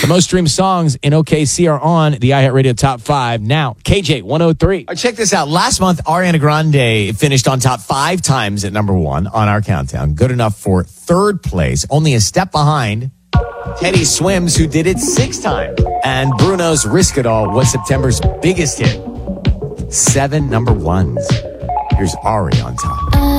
The most streamed songs in OKC are on the iHeartRadio Top 5 now. KJ 103. Check this out. Last month, Ariana Grande finished on top 5 times at number 1 on our countdown. Good enough for 3rd place. Only a step behind Teddy Swims, who did it 6 times. And Bruno's Risk It All was September's biggest hit. 7 number 1s. Here's Ari on top.